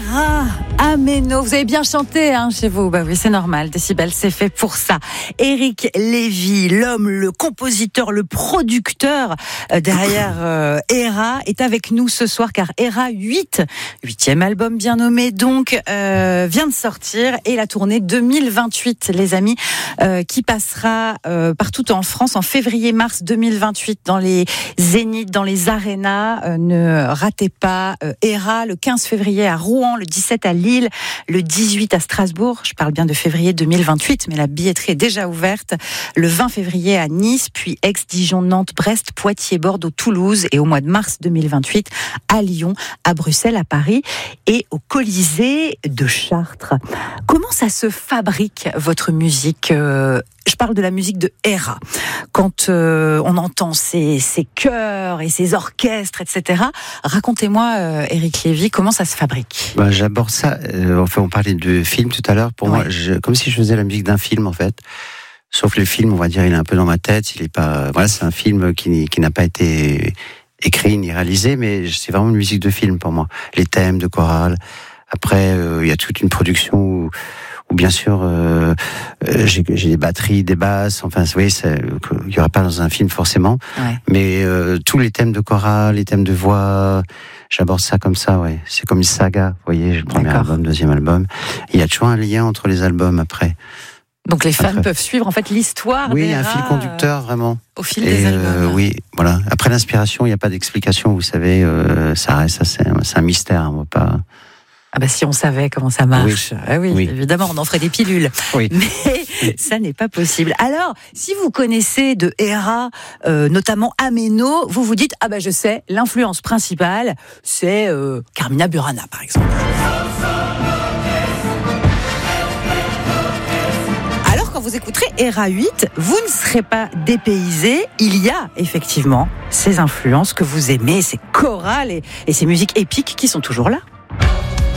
Hera, Ameno, vous avez bien chanté chez vous. Bah oui, c'est normal, Décibel, c'est fait pour ça. Éric Lévy, l'homme, le compositeur, le producteur derrière Hera, est avec nous ce soir car Hera 8e album bien nommé donc, vient de sortir et la tournée 2028, les amis, qui passera partout en France en février-mars 2028 dans les zéniths, dans les arénas. Ne ratez pas Hera, le 15 février à Rouen, le 17 à Lille, le 18 à Strasbourg. Je parle bien de février 2028, mais la billetterie est déjà ouverte. Le 20 février à Nice, puis Aix, Dijon, Nantes, Brest, Poitiers, Bordeaux, Toulouse, et au mois de mars 2028 à Lyon, à Bruxelles, à Paris et au Colisée de Chartres. Comment ça se fabrique votre musique ? Je parle de la musique de Hera. Quand on entend ces chœurs et ces orchestres, etc. Racontez-moi, Éric Lévy, comment ça se fabrique ? J'aborde ça. Enfin, on parlait de film tout à l'heure. Pour moi, comme si je faisais la musique d'un film, en fait. Sauf le film, on va dire, il est un peu dans ma tête. Il est pas. Voilà, c'est un film qui n'a pas été écrit ni réalisé, mais c'est vraiment une musique de film pour moi. Les thèmes de chorale. Après, il y a toute une production où bien sûr, j'ai des batteries, des basses. Enfin, vous voyez, il y aura pas dans un film forcément. Ouais. Mais tous les thèmes de chorale, les thèmes de voix, j'aborde ça comme ça. Ouais, c'est comme une saga. Vous voyez, le premier album, deuxième album. Il y a toujours un lien entre les albums après. Donc les fans peuvent suivre en fait l'histoire. Oui, il y a un fil conducteur vraiment. Au fil des albums. Oui, voilà. Après l'inspiration, il n'y a pas d'explication. Vous savez, ça reste, c'est un mystère. On va pas. Ah bah si on savait comment ça marche, oui, évidemment, on en ferait des pilules. Oui. Mais ça n'est pas possible. Alors, si vous connaissez de Hera, notamment Ameno, vous vous dites, ah bah je sais, l'influence principale, c'est Carmina Burana, par exemple. Alors, quand vous écouterez Hera 8, vous ne serez pas dépaysé. Il y a effectivement ces influences que vous aimez, ces chorales et ces musiques épiques qui sont toujours là.